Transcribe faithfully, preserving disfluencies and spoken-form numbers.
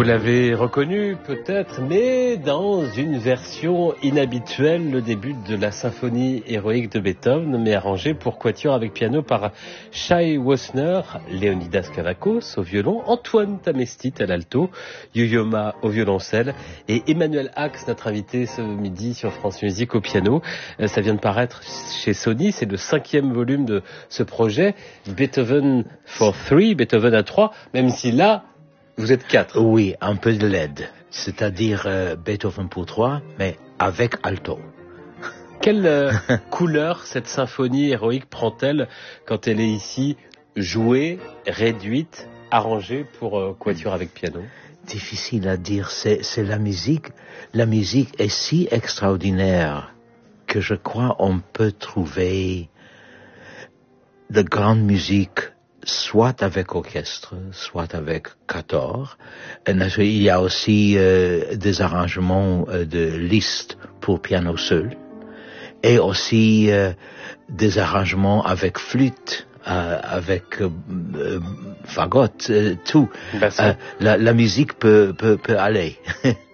Vous l'avez reconnu peut-être, mais dans une version inhabituelle, le début de la symphonie héroïque de Beethoven, mais arrangé pour quatuor avec piano par Shai Wosner, Leonidas Kavakos au violon, Antoine Tamestit à l'alto, Yo-Yo Ma au violoncelle et Emmanuel Ax, notre invité ce midi sur France Musique au piano. Ça vient de paraître chez Sony, c'est le cinquième volume de ce projet, Beethoven for Three, Beethoven à trois, même si là, vous êtes quatre. Oui, un peu de l'aide, c'est-à-dire euh, Beethoven pour trois, mais avec alto. Quelle euh, couleur cette symphonie héroïque prend-elle quand elle est ici jouée, réduite, arrangée pour euh, quatuor avec piano? Difficile à dire, c'est, c'est la musique. La musique est si extraordinaire que je crois on peut trouver de grande musique soit avec orchestre, soit avec quatuor. Il y a aussi euh, des arrangements euh, de Liszt pour piano seul, et aussi euh, des arrangements avec flûte, euh, avec euh, euh, fagotte, euh, tout. Euh, la, la musique peut, peut, peut aller.